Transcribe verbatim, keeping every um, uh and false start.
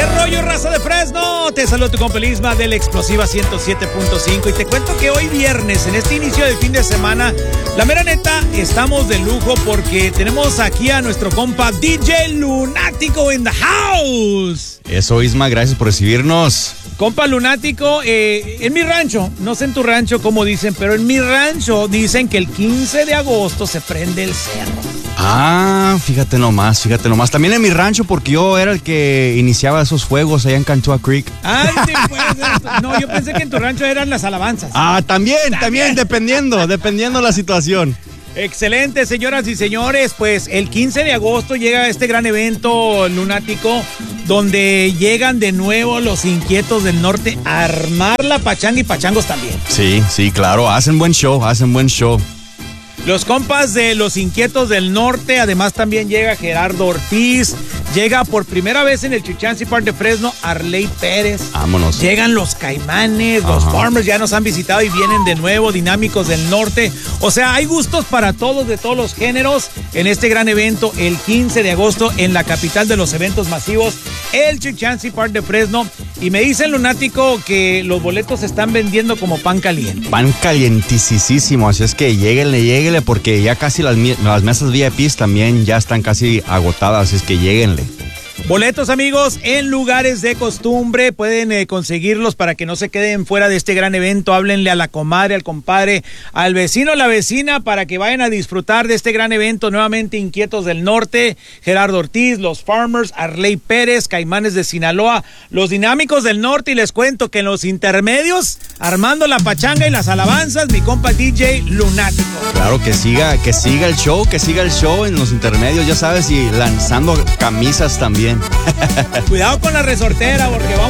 ¿Qué rollo, raza de Fresno? Te saludo tu compa Lisma de la Explosiva ciento siete punto cinco y te cuento que hoy viernes, en este inicio del fin de semana, la mera neta, estamos de lujo porque tenemos aquí a nuestro compa D J Lunático in the house. Eso, Isma, gracias por recibirnos. Compa Lunático, eh, en mi rancho, no sé en tu rancho cómo dicen, pero en mi rancho dicen que el quince de agosto se prende el cerro. Ah, fíjate nomás, fíjate nomás. También en mi rancho, porque yo era el que iniciaba esos fuegos allá en Cantua Creek. Ay, sí, pues, no, yo pensé que en tu rancho eran las alabanzas. Ah, también, también, también dependiendo, dependiendo la situación. Excelente, señoras y señores, pues el quince de agosto llega este gran evento Lunático donde llegan de nuevo los Inquietos del Norte a armar la pachanga y pachangos también. Sí, sí, claro, hacen buen show, hacen buen show. Los compas de los Inquietos del Norte, además también llega Gerardo Ortiz, llega por primera vez en el Chilcancy Park de Fresno Arley Pérez. Vámonos. Llegan los Caimanes, los Ajá. Farmers ya nos han visitado y vienen de nuevo, Dinámicos del Norte. O sea, hay gustos para todos, de todos los géneros, en este gran evento el quince de agosto en la capital de los eventos masivos, el Chilcancy Park de Fresno. Y me dice el Lunático que los boletos se están vendiendo como pan caliente. Pan calientisísimo, así es que lléguenle, lléguenle, porque ya casi las, las mesas V I Ps también ya están casi agotadas, así es que lléguenle. Boletos, amigos, en lugares de costumbre. Pueden eh, conseguirlos para que no se queden fuera de este gran evento. Háblenle a la comadre, al compadre, al vecino, a la vecina, para que vayan a disfrutar de este gran evento. Nuevamente, Inquietos del Norte, Gerardo Ortiz, los Farmers, Arley Pérez, Caimanes de Sinaloa, los Dinámicos del Norte. Y les cuento que en los intermedios, armando la pachanga y las alabanzas, mi compa D J Lunático. Claro, que siga, que siga el show, que siga el show en los intermedios, ya sabes, y lanzando camisas también. Cuidado con la resortera, porque vamos